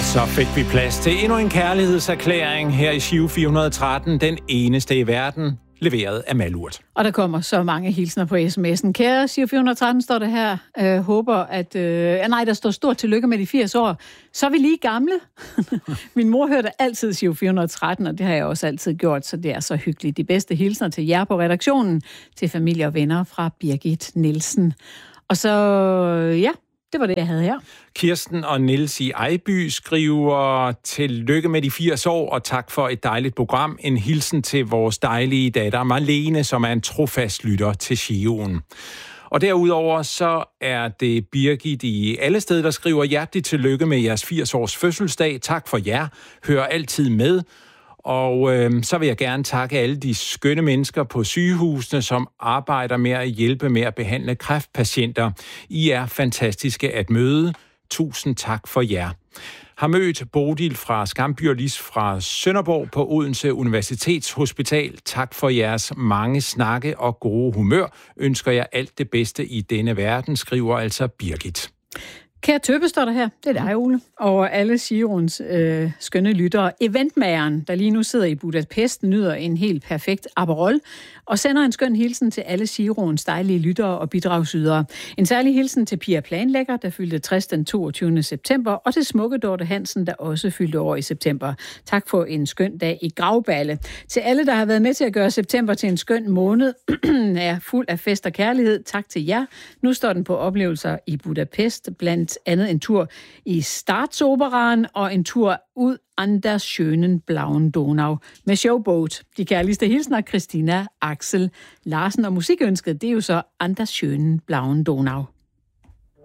Så fik vi plads til endnu en kærlighedserklæring her i Giro 413, den eneste i verden, leveret af Malurt. Og der kommer så mange hilsner på sms'en. Kære Giro 413, står det her. Håber, at... der står stort tillykke med de 80 år. Så er vi lige gamle. Min mor hørte altid Giro 413, og det har jeg også altid gjort, så det er så hyggeligt. De bedste hilsner til jer på redaktionen, til familie og venner fra Birgit Nielsen. Og så, ja... Det var det, jeg havde her. Kirsten og Niels i Ejby skriver, tillykke med de 80 år, og tak for et dejligt program. En hilsen til vores dejlige datter Marlene, som er en trofast lytter til Giroen. Og derudover så er det Birgit i Allested, der skriver hjerteligt tillykke med jeres 80 års fødselsdag. Tak for jer. Hør altid med. Og så vil jeg gerne takke alle de skønne mennesker på sygehusene, som arbejder med at hjælpe med at behandle kræftpatienter. I er fantastiske at møde. Tusind tak for jer. Har mødt Bodil fra Skamby og Lis fra Sønderborg på Odense Universitetshospital. Tak for jeres mange snakke og gode humør. Ønsker jeg alt det bedste i denne verden, skriver altså Birgit. Kære Tøppe, står der her. Det er dig, Ole. Og alle Giroens skønne lyttere. Eventmageren, der lige nu sidder i Budapest, nyder en helt perfekt Aperol og sender en skøn hilsen til alle Giroens dejlige lyttere og bidragsydere. En særlig hilsen til Pia Planlægger, der fyldte 60 den 22. september, og til smukke Dorte Hansen, der også fyldte år i september. Tak for en skøn dag i Gravballe. Til alle, der har været med til at gøre september til en skøn måned, er fuld af fest og kærlighed. Tak til jer. Nu står den på oplevelser i Budapest, blandt andet en tur i Staatsoperan og en tur ud an der schönen blauen Donau med Showboat. De kærligste hilsner, Christina, Axel, Larsen, og musikønsket, det er jo så an der schönen blauen Donau.